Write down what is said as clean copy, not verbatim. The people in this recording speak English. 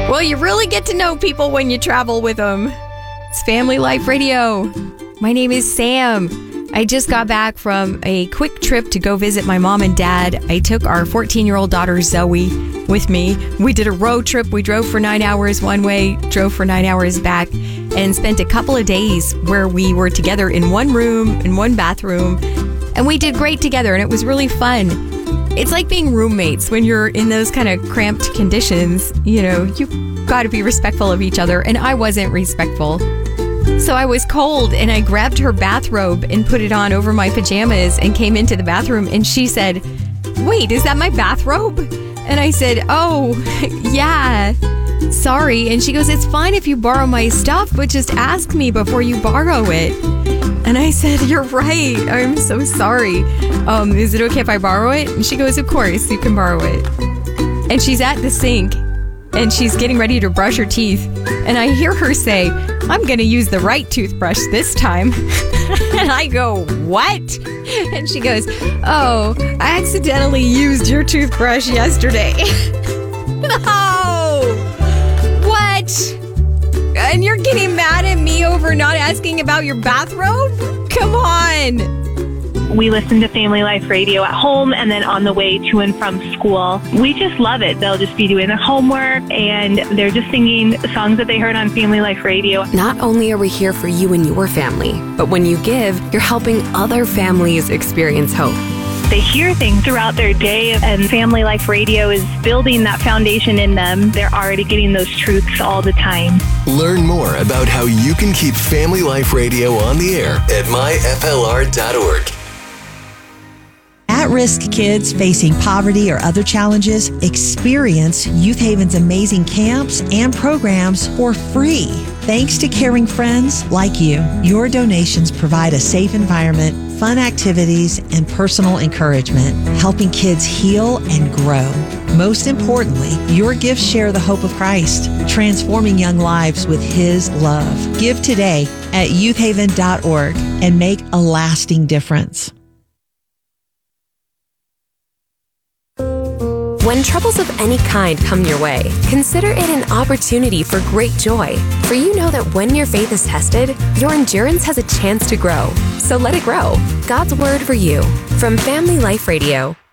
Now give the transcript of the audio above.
Well, you really get to know people when you travel with them. It's Family Life Radio. My name is Sam. I just got back from a quick trip to go visit my mom and dad. I took our 14-year-old daughter, Zoe, with me. We did a road trip. We drove for 9 hours one way, drove for 9 hours back, and spent a couple of days where we were together in one room, in one bathroom, and we did great together, and it was really fun. It's like being roommates when you're in those kind of cramped conditions. You know, you've got to be respectful of each other, and I wasn't respectful. So I was cold, and I grabbed her bathrobe and put it on over my pajamas and came into the bathroom, and she said, "Wait, is that my bathrobe?" And I said, "Oh, yeah, sorry." And she goes, "It's fine if you borrow my stuff, but just ask me before you borrow it." And I said, "You're right. I'm so sorry. Is it okay if I borrow it?" And she goes, "Of course, you can borrow it." And she's at the sink, and she's getting ready to brush her teeth. And I hear her say, "I'm going to use the right toothbrush this time." And I go, "What?" And she goes, "Oh, I accidentally used your toothbrush yesterday." No! What? And you're getting mad at me over not asking about your bathrobe? Come on. We listen to Family Life Radio at home and then on the way to and from school. We just love it. They'll just be doing their homework and they're just singing songs that they heard on Family Life Radio. Not only are we here for you and your family, but when you give, you're helping other families experience hope. They hear things throughout their day, and Family Life Radio is building that foundation in them. They're already getting those truths all the time. Learn more about how you can keep Family Life Radio on the air at myflr.org. At-risk kids facing poverty or other challenges experience Youth Haven's amazing camps and programs for free. Thanks to caring friends like you, your donations provide a safe environment, fun activities, and personal encouragement, helping kids heal and grow. Most importantly, your gifts share the hope of Christ, transforming young lives with His love. Give today at youthhaven.org and make a lasting difference. When troubles of any kind come your way, consider it an opportunity for great joy. For you know that when your faith is tested, your endurance has a chance to grow. So let it grow. God's word for you from Family Life Radio.